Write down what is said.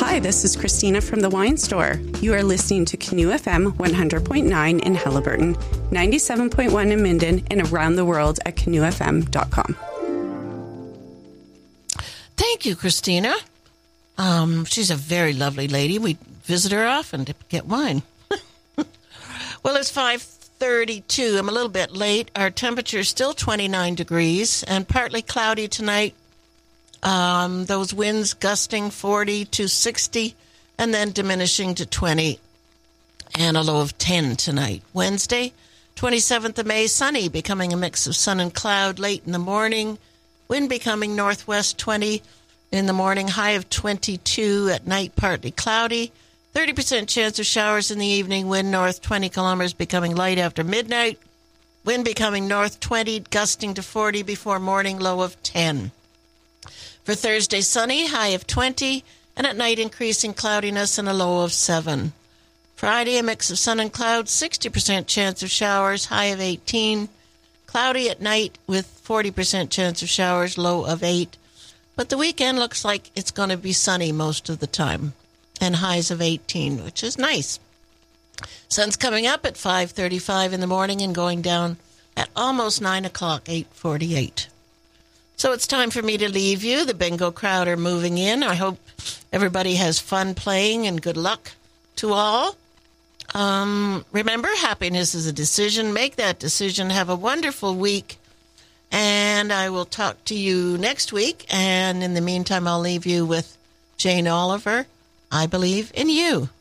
Hi, this is Christina from the Wine Store. You are listening to Canoe FM 100.9 in Halliburton, 97.1 in Minden, and around the world at canoefm.com. Thank you, Christina. She's a very lovely lady. We visit her often to get wine. Well, it's 5:32. I'm a little bit late. Our temperature is still 29 degrees and partly cloudy tonight. Those winds gusting 40 to 60 and then diminishing to 20 and a low of 10 tonight. Wednesday, 27th of May, sunny, becoming a mix of sun and cloud late in the morning. Wind becoming northwest 20 in the morning, high of 22 at night, partly cloudy. 30% chance of showers in the evening, wind north 20 kilometers, becoming light after midnight. Wind becoming north 20, gusting to 40 before morning, low of 10. For Thursday, sunny, high of 20, and at night increasing cloudiness and a low of 7. Friday, a mix of sun and clouds, 60% chance of showers, high of 18. Cloudy at night with 40% chance of showers, low of 8. But the weekend looks like it's going to be sunny most of the time, and highs of 18, which is nice. Sun's coming up at 5:35 in the morning and going down at almost 9 o'clock, 8:48. So it's time for me to leave you. The bingo crowd are moving in. I hope everybody has fun playing and good luck to all. Remember, happiness is a decision. Make that decision. Have a wonderful week. And I will talk to you next week. And in the meantime, I'll leave you with Jane Oliver, I Believe in You.